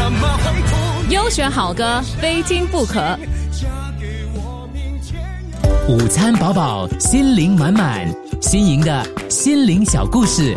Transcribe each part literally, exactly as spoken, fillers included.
么会哭？ 优选好歌，非听不可。 午餐饱饱，心灵满满，新颖的心灵小故事。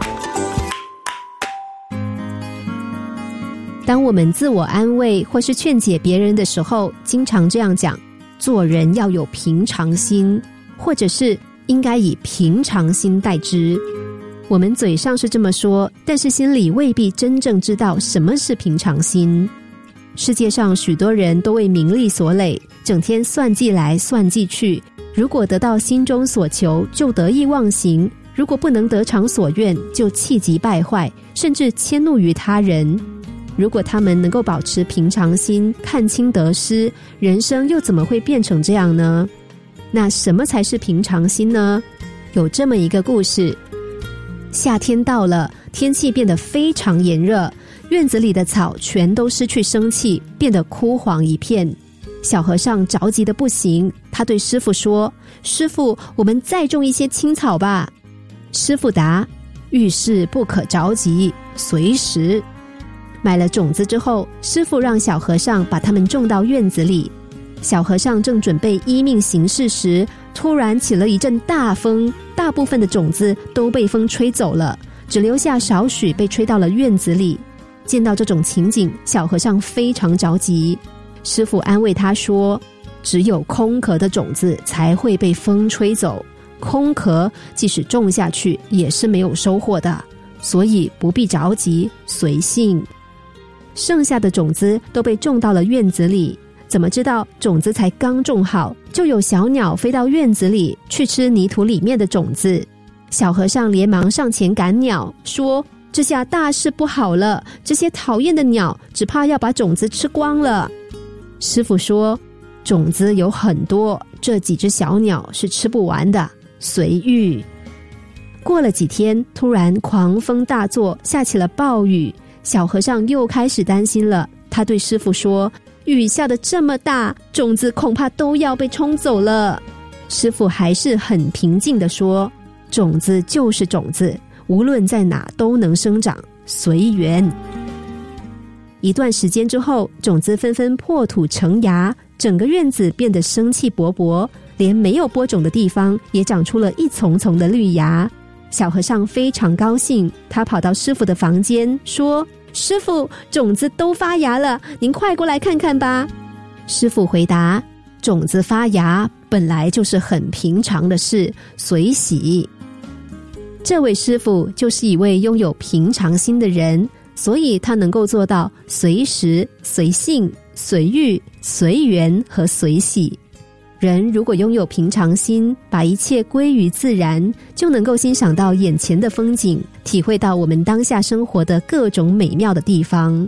当我们自我安慰或是劝解别人的时候，经常这样讲：做人要有平常心，或者是应该以平常心待之。我们嘴上是这么说，但是心里未必真正知道什么是平常心。世界上许多人都为名利所累，整天算计来算计去，如果得到心中所求，就得意忘形；如果不能得偿所愿，就气急败坏，甚至迁怒于他人。如果他们能够保持平常心，看清得失，人生又怎么会变成这样呢？那什么才是平常心呢？有这么一个故事。夏天到了，天气变得非常炎热，院子里的草全都失去生气，变得枯黄一片。小和尚着急得不行，他对师父说：师父，我们再种一些青草吧。师父答：遇事不可着急，随时。买了种子之后，师父让小和尚把它们种到院子里。小和尚正准备依命行事时，突然起了一阵大风，大部分的种子都被风吹走了，只留下少许被吹到了院子里。见到这种情景，小和尚非常着急。师父安慰他说：只有空壳的种子才会被风吹走，空壳即使种下去也是没有收获的，所以不必着急，随性。剩下的种子都被种到了院子里，怎么知道种子才刚种好，就有小鸟飞到院子里去吃泥土里面的种子。小和尚连忙上前赶鸟，说：这下大事不好了，这些讨厌的鸟只怕要把种子吃光了。师父说：种子有很多，这几只小鸟是吃不完的，随遇。过了几天，突然狂风大作，下起了暴雨。小和尚又开始担心了，他对师父说：雨下得这么大，种子恐怕都要被冲走了。师父还是很平静地说：种子就是种子，无论在哪都能生长，随缘。一段时间之后，种子纷纷破土成芽，整个院子变得生气勃勃，连没有播种的地方也长出了一丛丛的绿芽。小和尚非常高兴，他跑到师父的房间说：师父，种子都发芽了，您快过来看看吧。师父回答：种子发芽本来就是很平常的事，随喜。这位师父就是一位拥有平常心的人，所以他能够做到随时、随性、随遇、随缘和随喜。人如果拥有平常心，把一切归于自然，就能够欣赏到眼前的风景，体会到我们当下生活的各种美妙的地方。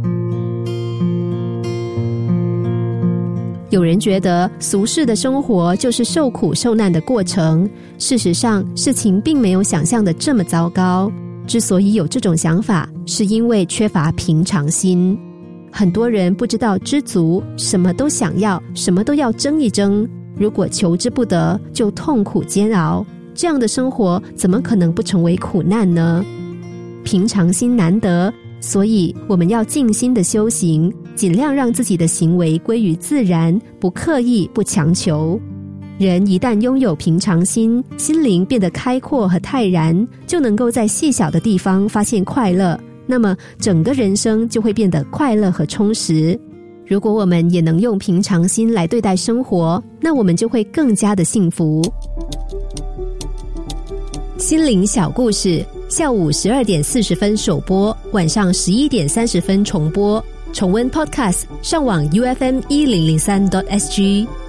有人觉得俗世的生活就是受苦受难的过程，事实上事情并没有想象的这么糟糕。之所以有这种想法，是因为缺乏平常心。很多人不知道知足，什么都想要，什么都要争一争，如果求之不得，就痛苦煎熬，这样的生活怎么可能不成为苦难呢？平常心难得，所以我们要静心的修行，尽量让自己的行为归于自然，不刻意，不强求。人一旦拥有平常心，心灵变得开阔和泰然，就能够在细小的地方发现快乐，那么整个人生就会变得快乐和充实。如果我们也能用平常心来对待生活，那我们就会更加的幸福。心灵小故事，下午十二点四十分首播，晚上十一点三十分重播。重温 Podcast， 上网 U F M 一零零三 点 S G。